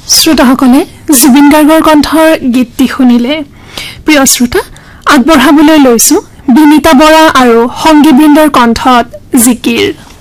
শ্ৰোতাসকলে জুবিন গাৰ্গৰ কণ্ঠৰ গীতটি শুনিলে। প্ৰিয় শ্ৰোতা, আগবঢ়াবলৈ লৈছো বিনীতা বৰা আৰু সংগীবৃন্দৰ কণ্ঠত জিকিৰ।